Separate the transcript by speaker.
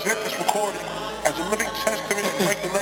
Speaker 1: present this recording as a living testament and like the